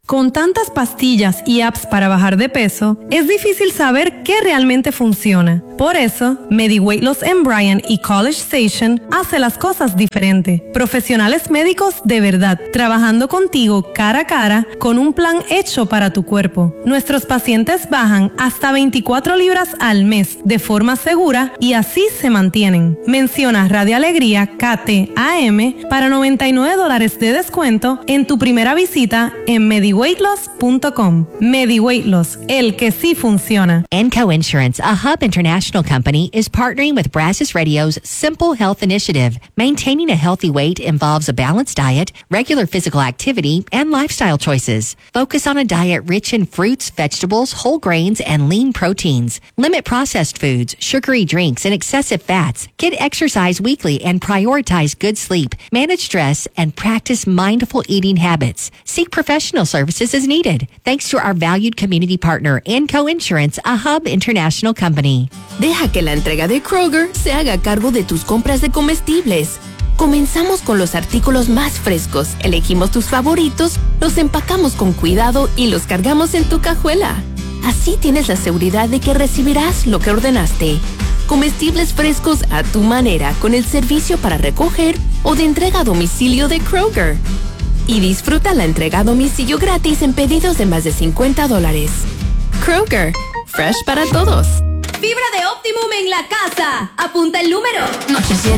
Con tantas pastillas y apps para bajar de peso, es difícil saber qué realmente funciona. Por eso, MediWeight Loss en Bryan y College Station hace las cosas diferente. Profesionales médicos de verdad, trabajando contigo cara a cara con un plan hecho para tu cuerpo. Nuestros pacientes bajan hasta 24 libras al mes de forma segura y así se mantienen. Menciona Radio Alegría KTAM para $99 de descuento en tu primera visita en MediWeightLoss.com. MediWeight Loss, el que sí funciona. Enco Insurance, a Hub International company, is partnering with Brazos Radio's Simple Health Initiative. Maintaining a healthy weight involves a balanced diet, regular physical activity, and lifestyle choices. Focus on a diet rich in fruits, vegetables, whole grains, and lean proteins. Limit processed foods, sugary drinks, and excessive fats. Get exercise weekly and prioritize good sleep. Manage stress and practice mindful eating habits. Seek professional services as needed. Thanks to our valued community partner, Enco Insurance, a Hub International company. Deja que la entrega de Kroger se haga cargo de tus compras de comestibles. Comenzamos con los artículos más frescos, elegimos tus favoritos, los empacamos con cuidado y los cargamos en tu cajuela. Así tienes la seguridad de que recibirás lo que ordenaste. Comestibles frescos a tu manera con el servicio para recoger o de entrega a domicilio de Kroger. Y disfruta la entrega a domicilio gratis en pedidos de más de $50. Kroger, fresh para todos. Fibra de Optimum en la casa. Apunta el número. Noche 7.